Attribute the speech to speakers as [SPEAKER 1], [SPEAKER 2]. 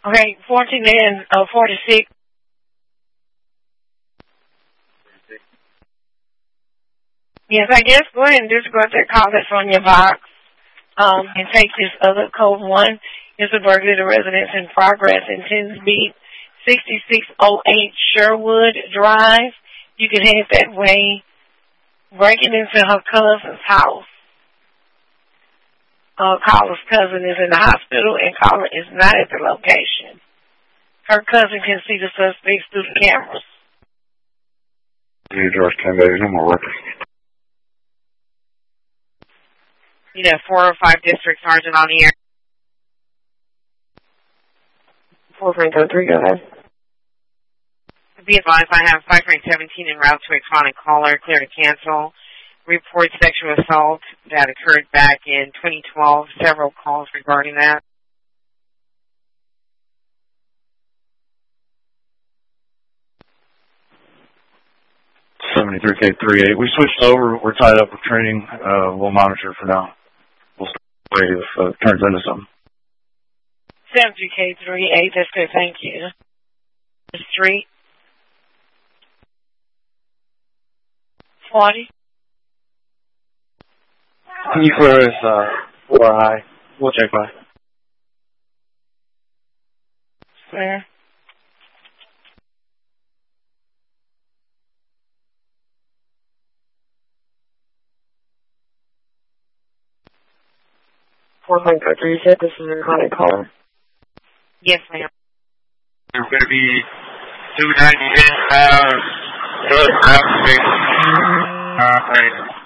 [SPEAKER 1] Okay, 14 and 46. Yes, I guess go ahead and disregard that call that's on your box. And take this other code 1. It's a burglary of the residence in progress in Tinsby, 6608 Sherwood Drive. You can head that way, breaking into her cousin's house. Caller's cousin is in the hospital, and caller is not at the location. Her cousin can see the suspects through the cameras.
[SPEAKER 2] New George 10 days, no more records.
[SPEAKER 3] You know, 405 District Sergeant on the air.
[SPEAKER 1] 4.03, go ahead.
[SPEAKER 3] Be advised, I have 5.17 en route to electronic caller, clear to cancel. Report sexual assault that occurred back in 2012. Several calls regarding that.
[SPEAKER 2] $73K38. We switched over. We're tied up with training. We'll monitor for now. We'll wait if it turns into something.
[SPEAKER 1] 73K38. That's good. Thank you. The street. 40.
[SPEAKER 2] Can you clear us 4 high? We'll check by.
[SPEAKER 1] Clear. You said this is a recorded caller?
[SPEAKER 3] Yes, ma'am.
[SPEAKER 4] There's going to be 298 North Avenue.